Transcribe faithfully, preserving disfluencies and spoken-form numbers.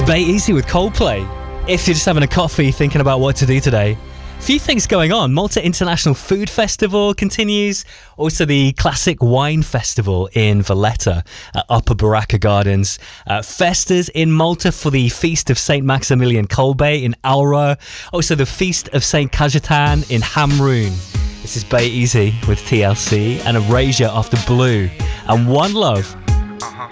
Bay Easy with Coldplay. If you're just having a coffee thinking about what to do today, a few things going on. Malta International Food Festival continues. Also the Classic Wine Festival in Valletta at Upper Baraka Gardens. Uh, Festas in Malta for the Feast of Saint Maximilian Kolbe in Alra. Also the Feast of Saint Cajetan in Hamroon. This is Bay Easy with T L C and Erasure after Blue and One Love. Uh-huh.